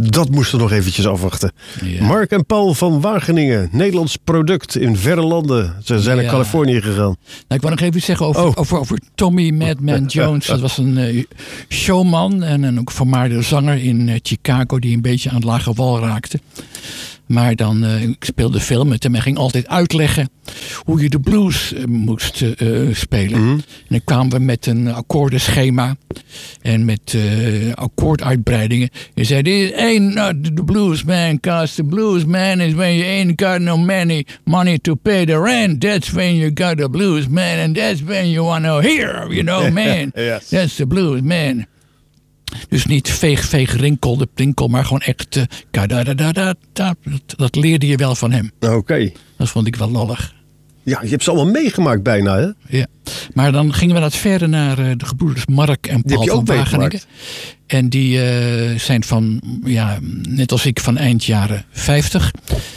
Dat moesten we nog eventjes afwachten. Ja. Mark en Paul van Wageningen. Nederlands product in verre landen. Ze zijn naar Californië gegaan. Nou, ik wil nog even zeggen over Tommy Madman Jones. Dat was een showman en ook vermaarde zanger in Chicago die een beetje aan het lage wal raakte. Maar dan, ik speelde veel met hem en ging altijd uitleggen hoe je de blues moest spelen. Mm-hmm. En dan kwamen we met een akkoordenschema en met akkoorduitbreidingen. Je zei, this ain't not the blues man, cause the blues man is when you ain't got no money to pay the rent. That's when you got the blues man and that's when you want to hear, you know, man. Yes. That's the blues man. Dus niet veeg, rinkel, maar gewoon echt... Dat leerde je wel van hem. Oké. Dat vond ik wel lollig. Ja, je hebt ze allemaal meegemaakt bijna, hè? Ja. Maar dan gingen we dat verder naar de gebroeders Mark en Paul van Wageningen. En die zijn van, net als ik, van eind jaren 50.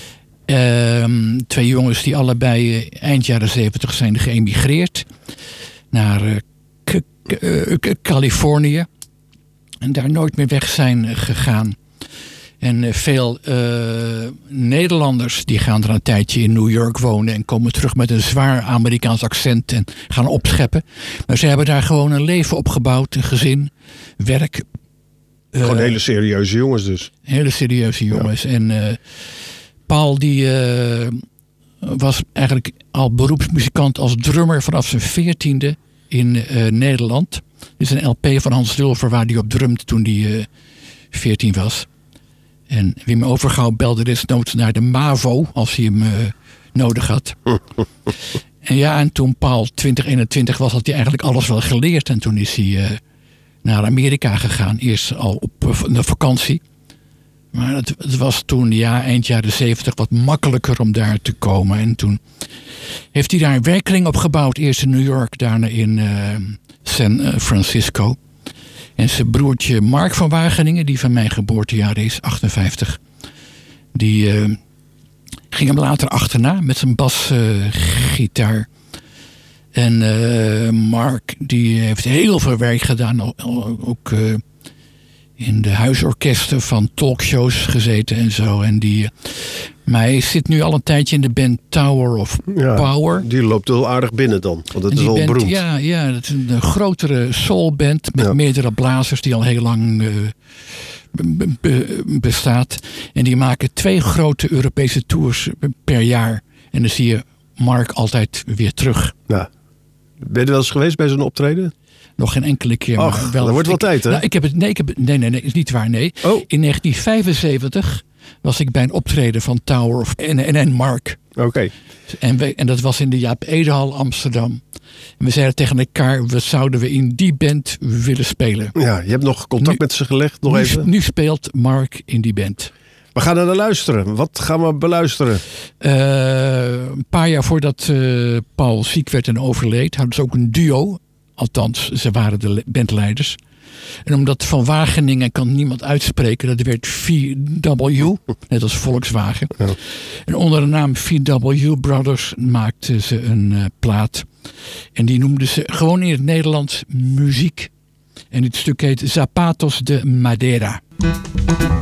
2 jongens die allebei eind jaren 70 zijn geëmigreerd. Naar Californië. En daar nooit meer weg zijn gegaan. En veel Nederlanders die gaan er een tijdje in New York wonen en komen terug met een zwaar Amerikaans accent en gaan opscheppen. Maar ze hebben daar gewoon een leven opgebouwd, een gezin, werk. Gewoon hele serieuze jongens dus. Hele serieuze jongens. Ja. En Paul die was eigenlijk al beroepsmuzikant als drummer vanaf zijn 14e in Nederland. Dit is een LP van Hans Dulfer waar hij op drumde toen hij 14 was. En Wim Overgouw belde desnoods naar de MAVO als hij hem nodig had. En toen Paul 2021 was, had hij eigenlijk alles wel geleerd. En toen is hij naar Amerika gegaan. Eerst al op de vakantie. Maar het was toen, eind jaren 70 wat makkelijker om daar te komen. En toen heeft hij daar een werkkring opgebouwd. Eerst in New York, daarna in San Francisco. En zijn broertje Mark van Wageningen, die van mijn geboortejaar is, 58. Die ging hem later achterna met zijn basgitaar. En Mark die heeft heel veel werk gedaan. Ook in de huisorkesten van talkshows gezeten en zo. Maar hij zit nu al een tijdje in de band Tower of Power. Die loopt wel aardig binnen dan, want het is wel beroemd. Ja, dat is een grotere soulband met meerdere blazers die al heel lang bestaat. En die maken 2 grote Europese tours per jaar. En dan zie je Mark altijd weer terug. Ja. Ben je wel eens geweest bij zo'n optreden? Nog geen enkele keer. Ach, maar wel. Dat wordt wel tijd, hè? Nou, nee, is niet waar, nee. Oh. In 1975 was ik bij een optreden van Tower of en Mark. Oké. En dat was in de Jaap Edehal Amsterdam. En we zeiden tegen elkaar, zouden we in die band willen spelen. Ja, je hebt nog contact met ze gelegd, even? Nu speelt Mark in die band. We gaan er naar luisteren. Wat gaan we beluisteren? Een paar jaar voordat Paul ziek werd en overleed, hadden ze ook een duo. Althans, ze waren de bandleiders. En omdat Van Wageningen kan niemand uitspreken, dat werd VW, net als Volkswagen. Ja. En onder de naam VW Brothers maakten ze een plaat. En die noemden ze gewoon in het Nederlands Muziek. En dit stuk heet Zapatos de Madera.